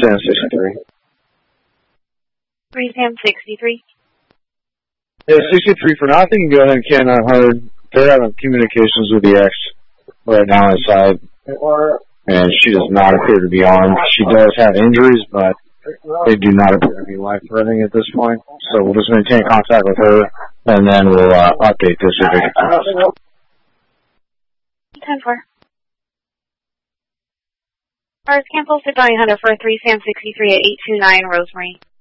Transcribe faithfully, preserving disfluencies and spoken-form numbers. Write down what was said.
Sam sixty-three. three Sam sixty-three. Yeah, sixty-three for now. I think you can go ahead and can nine hundred. They're having communications with the X right now inside, and she does not appear to be armed. She does have injuries, but they do not appear to be life-threatening at this point. So we'll just maintain contact with her, and then we'll uh, update this if it comes. ten four. Cars cancel, sit down Hunter for three Sam sixty-three at eight two nine Rosemary.